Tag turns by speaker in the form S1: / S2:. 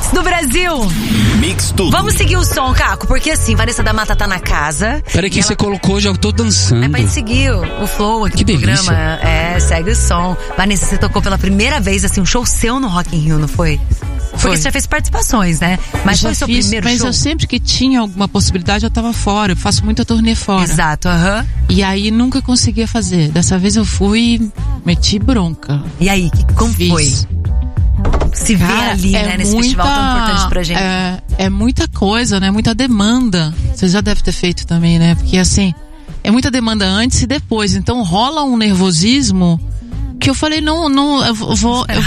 S1: Mix do Brasil.
S2: Mix tudo.
S1: Vamos seguir o som, Caco, porque assim, Vanessa da Mata tá na casa.
S3: Peraí que você colocou, já tô dançando.
S1: É pra gente seguir o flow aqui
S3: Que
S1: do
S3: delícia.
S1: programa. Segue o som. Vanessa, você tocou pela primeira vez, assim, um show seu no Rock in Rio, não foi? Porque você já fez participações, né? Mas foi seu primeiro show?
S4: Mas eu sempre que tinha alguma possibilidade, eu tava fora. Eu faço muita turnê fora.
S1: Exato,
S4: E aí nunca conseguia fazer. Dessa vez eu fui e meti bronca.
S1: E aí, como foi? Se vê ali, né, nesse festival tão importante pra gente.
S4: É muita coisa, né? Muita demanda. Você já deve ter feito também, né? Porque assim, é muita demanda antes e depois. Então rola um nervosismo que eu falei, eu